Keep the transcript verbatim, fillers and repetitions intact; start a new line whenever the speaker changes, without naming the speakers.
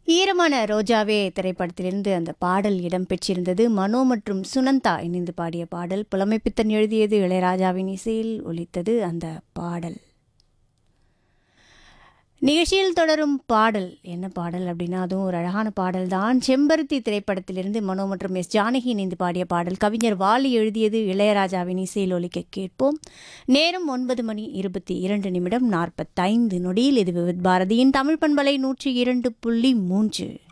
ஈரமான ரோஜாவே திரைப்படத்திலிருந்து அந்த பாடல் இடம்பெற்றிருந்தது. மனோ மற்றும் சுனந்தா இணைந்து பாடிய பாடல். புலமைப்பித்தன் எழுதியது, இளையராஜாவின் இசையில் ஒலித்தது அந்த பாடல். நிகழ்ச்சியில் தொடரும் பாடல் என்ன பாடல் அப்படின்னா, அதுவும் ஒரு அழகான பாடல் தான். செம்பருத்தி திரைப்படத்திலிருந்து மனோ மற்றும் எஸ் ஜானகி இணைந்து பாடிய பாடல். கவிஞர் வாலி எழுதியது, இளையராஜாவின் இசையில் ஒலிக்க கேட்போம். நேரம் ஒன்பது மணி இருபத்தி இரண்டு நிமிடம் நாற்பத்தைந்து நொடியில். இது விவித் பாரதியின் தமிழ் பண்பலை நூற்றி இரண்டு புள்ளி மூன்று.